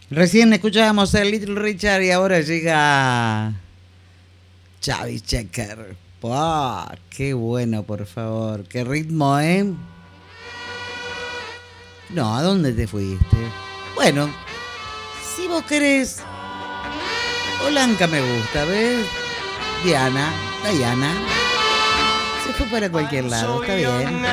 Recién escuchábamos a Little Richard y ahora llega Chavi Checker. ¡Pah! ¡Qué bueno, por favor! ¡Qué ritmo, eh! No, ¿a dónde te fuiste? Bueno, si vos querés, Olanka me gusta, ¿ves? Diana, se fue para cualquier lado, está bien.